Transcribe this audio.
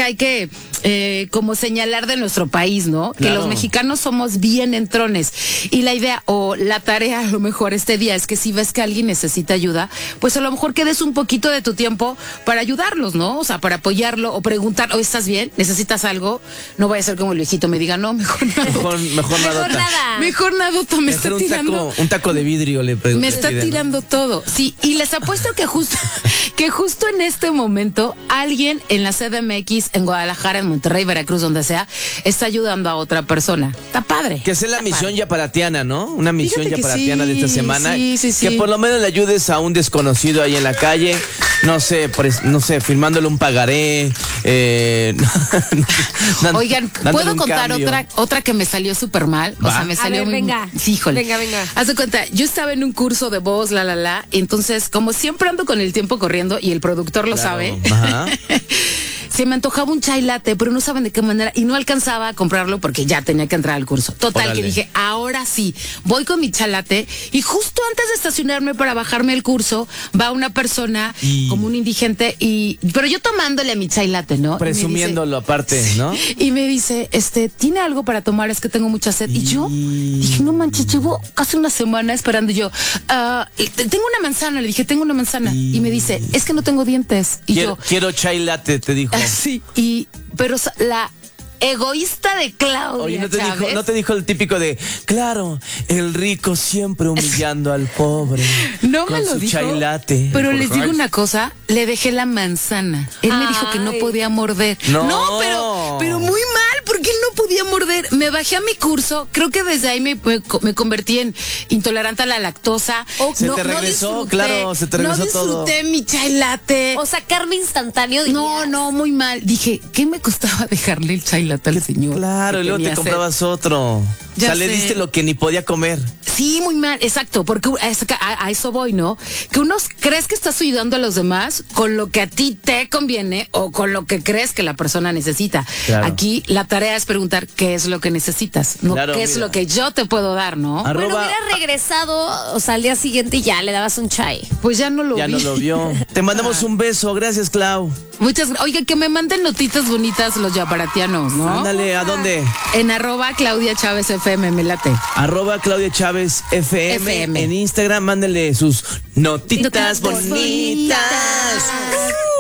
hay que como señalar de nuestro país, ¿no? Que los mexicanos somos bien entrones. Y la idea o la tarea a lo mejor este día es que si ves que alguien necesita ayuda, pues a lo mejor quedes un poquito de tu tiempo para ayudarlos, ¿no? O sea, para apoyarlo o preguntar, ¿o estás bien? ¿Necesitas algo? No vaya a ser como el viejito me diga, no, mejor nada. Mejor nada. Mejor nadota, me está tirando. Un taco de vidrio le pregunto. Me está tirando todo. Sí, y les apuesto que justo en este momento alguien en la CDMX, en Guadalajara, en Monterrey, Veracruz, donde sea, está ayudando a otra persona. Está padre. Que sea la misión yaparatiana, ¿no? Una misión yaparatiana sí, de esta semana. Sí. Que por lo menos le ayudes a un desconocido ahí en la calle. No sé, firmándole un pagaré. Oigan, ¿puedo contar otra que me salió súper mal? O sea, me salió muy... venga. Sí, híjole. Venga. Haz de cuenta, yo estaba en un curso de voz, entonces, como siempre ando con el tiempo corriendo y el productor lo sabe, se me antojaba un chai latte, pero no saben de qué manera, y no alcanzaba a comprarlo porque ya tenía que entrar al curso. Total, que dije, ahora sí, voy con mi chai latte, y justo antes de estacionarme para bajarme el curso, va una persona, como un indigente, pero yo tomándole a mi chai latte, ¿no? Presumiéndolo aparte, ¿no? Y me dice, ¿tiene algo para tomar? Es que tengo mucha sed. Y yo dije, no manches, llevo casi una semana esperando. Y yo, tengo una manzana. Le dije, tengo una manzana. Y me dice, es que no tengo dientes. Y quiero chai latte, te dijo. Sí. Pero la egoísta de Claudia. Oye, ¿no te dijo el típico de, claro, el rico siempre humillando al pobre. No con me lo su dijo. Chai latte. Pero les digo una cosa, le dejé la manzana. Él me dijo que no podía morder. No, pero muy mal, porque él no podía morder. Me bajé a mi curso, creo que desde ahí me convertí en intolerante a la lactosa. Se te regresó todo. No disfruté mi chai latte. O sea, carne instantáneo. No, muy mal. Dije, ¿qué me costaba dejarle el chai latte al señor? Claro, y luego te comprabas otro. Ya o sea, le diste lo que ni podía comer. Sí, muy mal, exacto, porque a eso voy, ¿no? Que uno crees que estás ayudando a los demás con lo que a ti te conviene o con lo que crees que la persona necesita. Claro. Aquí la tarea es preguntar qué es lo que necesitas, no qué es lo que yo te puedo dar, ¿no? Bueno, hubiera regresado, o sea, al día siguiente y ya le dabas un chai. Pues ya no lo vi. Ya no lo vio. Te mandamos un beso, gracias, Clau. Muchas gracias. Oiga, que me manden notitas bonitas los yaparatianos, ¿no? Ándale, ¿a dónde? En @Claudia Chávez FM, me late. @Claudia Chávez FM. En Instagram, mándenle sus notitas bonitas.